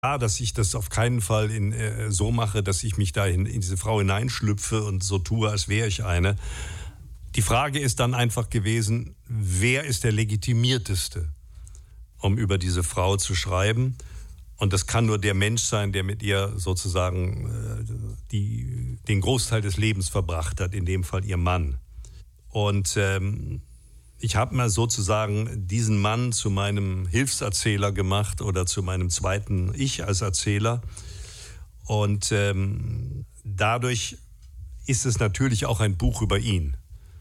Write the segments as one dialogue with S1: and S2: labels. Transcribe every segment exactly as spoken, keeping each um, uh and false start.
S1: Ja, dass ich das auf keinen Fall in, äh, so mache, dass ich mich da in, in diese Frau hineinschlüpfe und so tue, als wäre ich eine. Die Frage ist dann einfach gewesen, wer ist der Legitimierteste, um über diese Frau zu schreiben? Und das kann nur der Mensch sein, der mit ihr sozusagen äh, die, den Großteil des Lebens verbracht hat, in dem Fall ihr Mann. Und ähm, ich habe mal sozusagen diesen Mann zu meinem Hilfserzähler gemacht oder zu meinem zweiten Ich als Erzähler. Und ähm, dadurch ist es natürlich auch ein Buch über ihn.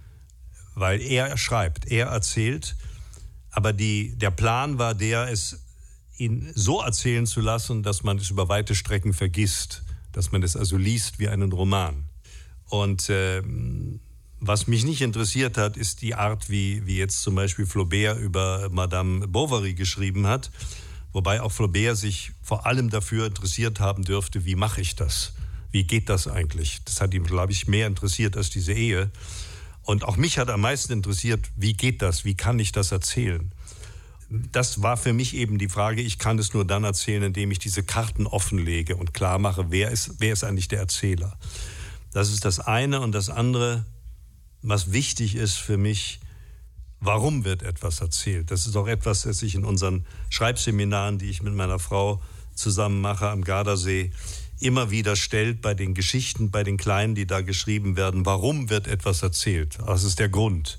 S1: Weil er schreibt, er erzählt. Aber die, der Plan war der, es ihn so erzählen zu lassen, dass man es über weite Strecken vergisst. Dass man es also liest wie einen Roman. Und ähm, was mich nicht interessiert hat, ist die Art, wie, wie jetzt zum Beispiel Flaubert über Madame Bovary geschrieben hat. Wobei auch Flaubert sich vor allem dafür interessiert haben dürfte, wie mache ich das? Wie geht das eigentlich? Das hat ihn, glaube ich, mehr interessiert als diese Ehe. Und auch mich hat am meisten interessiert, wie geht das? Wie kann ich das erzählen? Das war für mich eben die Frage, ich kann es nur dann erzählen, indem ich diese Karten offenlege und klar mache, wer ist, wer ist eigentlich der Erzähler? Das ist das eine. Und das andere, was wichtig ist für mich, warum wird etwas erzählt? Das ist auch etwas, das ich in unseren Schreibseminaren, die ich mit meiner Frau zusammen mache am Gardasee, immer wieder stellt bei den Geschichten, bei den Kleinen, die da geschrieben werden. Warum wird etwas erzählt? Das ist der Grund.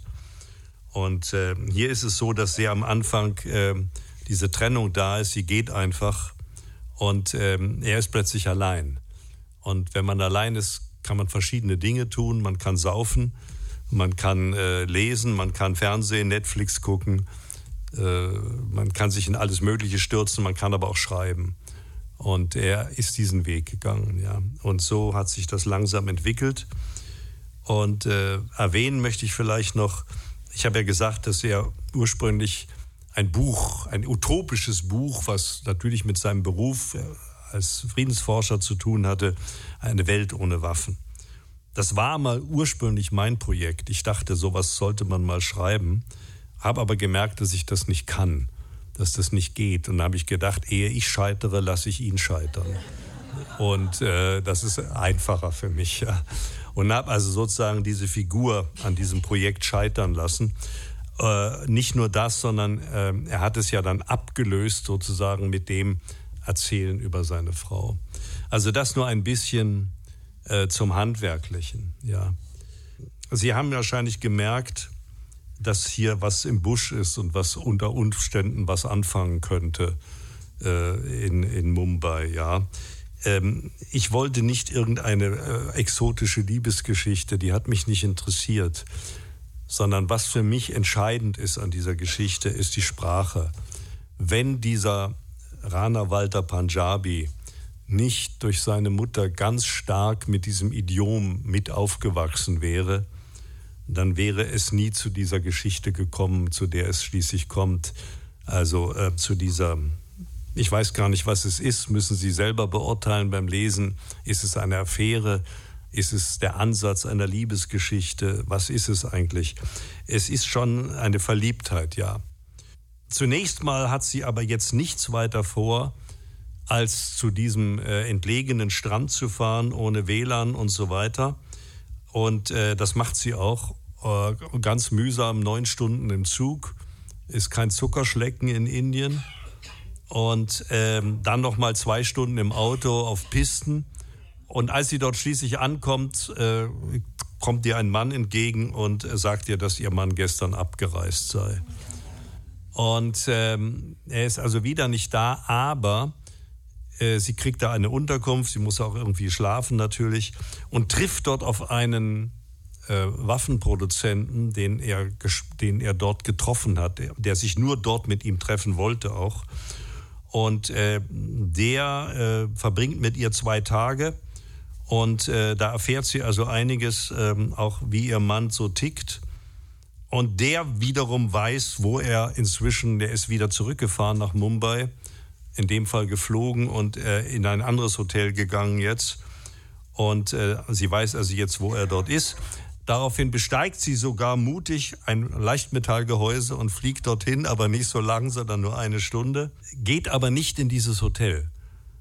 S1: Und äh, hier ist es so, dass sehr am Anfang äh, diese Trennung da ist. Sie geht einfach und äh, er ist plötzlich allein. Und wenn man allein ist, kann man verschiedene Dinge tun. Man kann saufen. Man kann äh, lesen, man kann Fernsehen, Netflix gucken, äh, man kann sich in alles Mögliche stürzen, man kann aber auch schreiben. Und er ist diesen Weg gegangen, ja. Und so hat sich das langsam entwickelt. Und äh, erwähnen möchte ich vielleicht noch, ich habe ja gesagt, dass er ursprünglich ein Buch, ein utopisches Buch, was natürlich mit seinem Beruf als Friedensforscher zu tun hatte, eine Welt ohne Waffen. Das war mal ursprünglich mein Projekt. Ich dachte, sowas sollte man mal schreiben, habe aber gemerkt, dass ich das nicht kann, dass das nicht geht. Und dann habe ich gedacht, ehe ich scheitere, lasse ich ihn scheitern. Und äh, das ist einfacher für mich. Ja. Und habe also sozusagen diese Figur an diesem Projekt scheitern lassen. Äh, nicht nur das, sondern äh, er hat es ja dann abgelöst sozusagen mit dem Erzählen über seine Frau. Also das nur ein bisschen zum Handwerklichen, ja. Sie haben wahrscheinlich gemerkt, dass hier was im Busch ist und was unter Umständen was anfangen könnte äh, in, in Mumbai, ja. Ähm, ich wollte nicht irgendeine äh, exotische Liebesgeschichte, die hat mich nicht interessiert, sondern was für mich entscheidend ist an dieser Geschichte, ist die Sprache. Wenn dieser Rana Walter Panjabi nicht durch seine Mutter ganz stark mit diesem Idiom mit aufgewachsen wäre, dann wäre es nie zu dieser Geschichte gekommen, zu der es schließlich kommt. Also äh, zu dieser, ich weiß gar nicht, was es ist, müssen Sie selber beurteilen beim Lesen. Ist es eine Affäre? Ist es der Ansatz einer Liebesgeschichte? Was ist es eigentlich? Es ist schon eine Verliebtheit, ja. Zunächst mal hat sie aber jetzt nichts weiter vor, als zu diesem äh, entlegenen Strand zu fahren, ohne W L A N und so weiter. Und äh, das macht sie auch äh, ganz mühsam, neun Stunden im Zug. Ist kein Zuckerschlecken in Indien. Und ähm, dann noch mal zwei Stunden im Auto auf Pisten. Und als sie dort schließlich ankommt, äh, kommt ihr ein Mann entgegen und sagt ihr, dass ihr Mann gestern abgereist sei. Und ähm, er ist also wieder nicht da, aber sie kriegt da eine Unterkunft, sie muss auch irgendwie schlafen natürlich und trifft dort auf einen äh, Waffenproduzenten, den er, den er dort getroffen hat, der, der sich nur dort mit ihm treffen wollte auch. Und äh, der äh, verbringt mit ihr zwei Tage und äh, da erfährt sie also einiges, äh, auch wie ihr Mann so tickt. Und der wiederum weiß, wo er inzwischen, der ist wieder zurückgefahren nach Mumbai, in dem Fall geflogen und äh, in ein anderes Hotel gegangen jetzt. Und äh, sie weiß also jetzt, wo er dort ist. Daraufhin besteigt sie sogar mutig ein Leichtmetallgehäuse und fliegt dorthin, aber nicht so lang, sondern nur eine Stunde. Geht aber nicht in dieses Hotel,